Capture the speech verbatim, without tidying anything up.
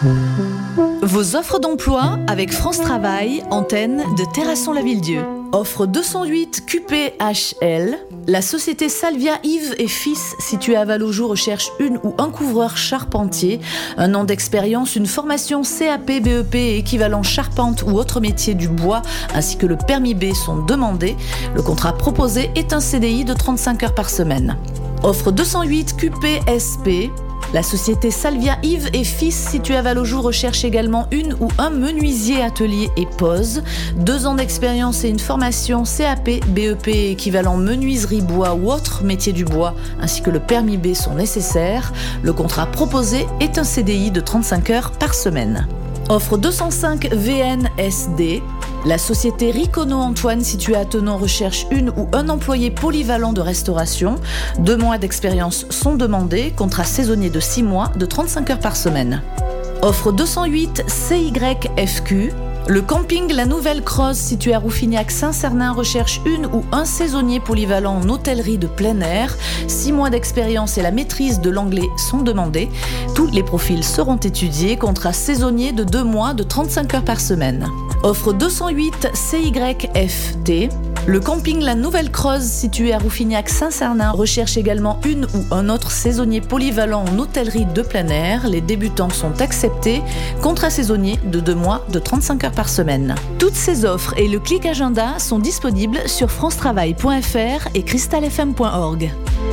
Vos offres d'emploi avec France Travail, antenne de Terrasson-la-Ville-Dieu. Offre deux cent huit Q P H L. La société Salvia Yves et Fils, située à Vallaujoux, recherche une ou un couvreur charpentier. Un an d'expérience, une formation C A P, B E P et équivalent charpente ou autre métier du bois, ainsi que le permis B sont demandés. Le contrat proposé est un C D I de trente-cinq heures par semaine. Offre deux cent huit Q P S P. La société Salvia Yves et Fils, située à Vallaujoux, recherche également une ou un menuisier atelier et pose. Deux ans d'expérience et une formation C A P, B E P équivalent menuiserie bois ou autre métier du bois, ainsi que le permis B sont nécessaires. Le contrat proposé est un C D I de trente-cinq heures par semaine. Offre deux cent cinq V N S D. La société Ricono Antoine, située à Thonon, recherche une ou un employé polyvalent de restauration. Deux mois d'expérience sont demandés, contrat saisonnier de six mois, de trente-cinq heures par semaine. Offre deux cent huit C Y F Q. Le camping La Nouvelle Croze, situé à Rouffignac-Saint-Cernin, recherche une ou un saisonnier polyvalent en hôtellerie de plein air. Six mois d'expérience et la maîtrise de l'anglais sont demandés. Tous les profils seront étudiés. Contrat saisonnier de deux mois de trente-cinq heures par semaine. Offre deux cent huit C Y F T. Le camping La Nouvelle Croze, situé à Rouffignac-Saint-Cernin, recherche également une ou un autre saisonnier polyvalent en hôtellerie de plein air. Les débutants sont acceptés. Contrat saisonnier de deux mois de trente-cinq heures par semaine. Toutes ces offres et le clic agenda sont disponibles sur francetravail point f r et cristal f m point org.